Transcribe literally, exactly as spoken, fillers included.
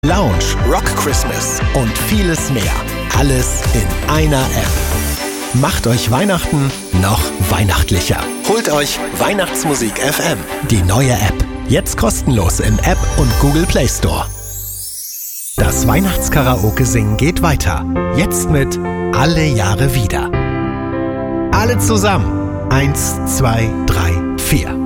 Lounge, Rock Christmas und vieles mehr. Alles in einer App. Macht euch Weihnachten noch weihnachtlicher. Holt euch Weihnachtsmusik F M, die neue App. Jetzt kostenlos im App und Google Play Store. Das Weihnachtskaraoke-Singen geht weiter. Jetzt mit Alle Jahre wieder. Alle zusammen. Eins, zwei, drei, vier.